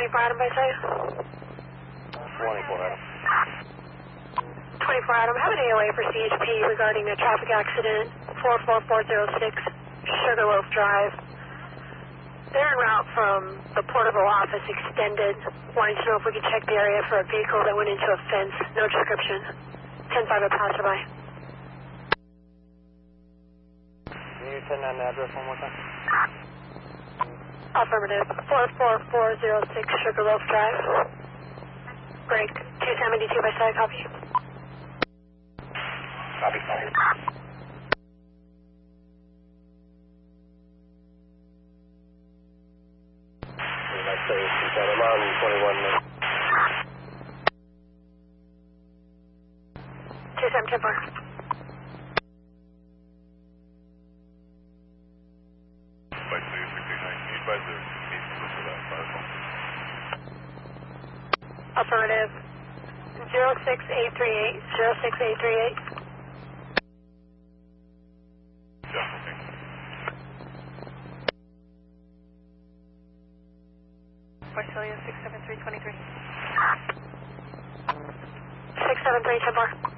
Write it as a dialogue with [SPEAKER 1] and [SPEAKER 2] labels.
[SPEAKER 1] 24 Adam by side.
[SPEAKER 2] 24 Adam.
[SPEAKER 1] 24 Adam, have an AOA for CHP regarding a traffic accident, 44406 Sugarloaf Drive. They're en route from the Porterville office extended, wanting to know if we could check the area for a vehicle that went into a fence, no description. 10-5 a passerby.
[SPEAKER 2] Can you send that address one more time?
[SPEAKER 1] Affirmative, 44406 Sugarloaf Drive. Break, 272 by side, copy.
[SPEAKER 2] Copy. Let's say I'm on 21 minutes.
[SPEAKER 1] 2710.
[SPEAKER 3] By 69, need by the for that fireball.
[SPEAKER 1] Affirmative, 06838, 06838.
[SPEAKER 3] Yeah, okay.
[SPEAKER 1] Porcelia 67323. 673, 10 bar.